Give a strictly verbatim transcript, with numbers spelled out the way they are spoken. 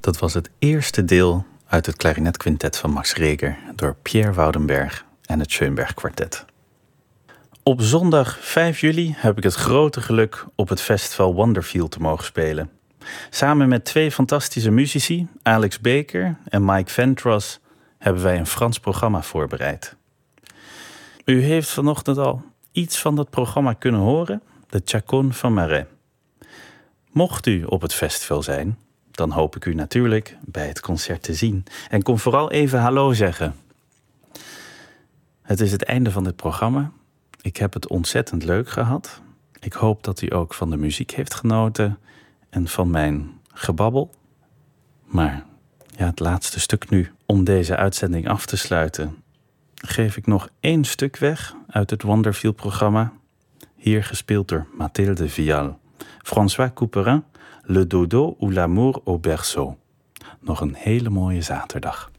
Dat was het eerste deel uit het klarinetquintet van Max Reger door Pierre Woudenberg en het Schoenberg Kwartet. Op zondag vijf juli heb ik het grote geluk op het festival Wonderfield te mogen spelen. Samen met twee fantastische muzici, Alex Baker en Mike Ventros, hebben wij een Frans programma voorbereid. U heeft vanochtend al iets van dat programma kunnen horen, de Chaconne van Marais. Mocht u op het festival zijn, dan hoop ik u natuurlijk bij het concert te zien. En kom vooral even hallo zeggen. Het is het einde van dit programma. Ik heb het ontzettend leuk gehad. Ik hoop dat u ook van de muziek heeft genoten en van mijn gebabbel. Maar ja, het laatste stuk nu. Om deze uitzending af te sluiten, geef ik nog één stuk weg uit het Wonderfield-programma. Hier gespeeld door Mathilde Vial. François Couperin, Le Dodo ou l'amour au berceau. Nog een hele mooie zaterdag.